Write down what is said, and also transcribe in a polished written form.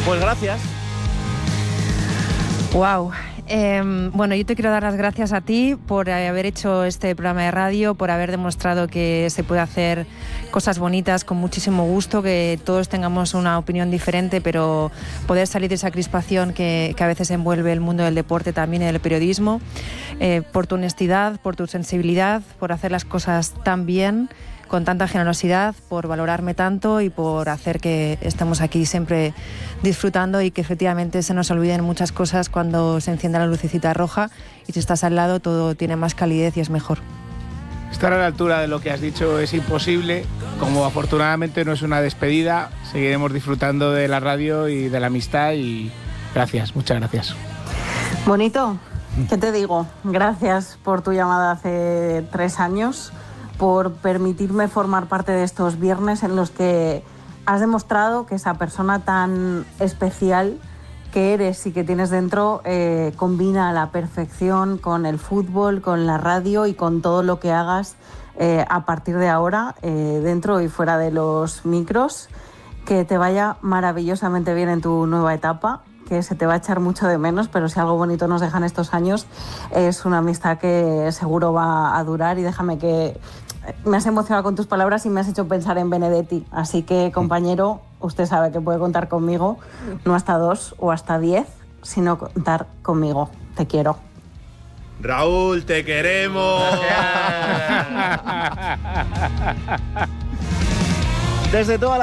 Pues gracias. Wow. Bueno, yo te quiero dar las gracias a ti por haber hecho este programa de radio, por haber demostrado que se puede hacer cosas bonitas con muchísimo gusto, que todos tengamos una opinión diferente, pero poder salir de esa crispación que a veces envuelve el mundo del deporte también y del periodismo, por tu honestidad, por tu sensibilidad, por hacer las cosas tan bien, con tanta generosidad, por valorarme tanto y por hacer que estemos aquí siempre disfrutando y que efectivamente se nos olviden muchas cosas cuando se enciende la lucecita roja, y si estás al lado todo tiene más calidez y es mejor. Estar a la altura de lo que has dicho es imposible. Como afortunadamente no es una despedida, seguiremos disfrutando de la radio y de la amistad, y gracias, muchas gracias. Bonito, ¿qué te digo? Gracias por tu llamada hace 3 años, por permitirme formar parte de estos viernes en los que has demostrado que esa persona tan especial que eres y que tienes dentro combina a la perfección con el fútbol, con la radio y con todo lo que hagas a partir de ahora, dentro y fuera de los micros. Que te vaya maravillosamente bien en tu nueva etapa, que se te va a echar mucho de menos, pero si algo bonito nos dejan estos años es una amistad que seguro va a durar. Y déjame que me has emocionado con tus palabras y me has hecho pensar en Benedetti, así que, compañero, usted sabe que puede contar conmigo, no hasta 2 o hasta 10, sino contar conmigo. Te quiero. Raúl, te queremos. Desde toda la